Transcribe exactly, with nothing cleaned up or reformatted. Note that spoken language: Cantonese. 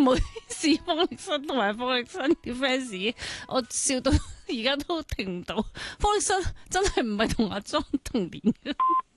唔好意思，方力申同埋方力申啲 fans，我笑到而家都停唔到。方力申真係唔係同阿莊同年嘅。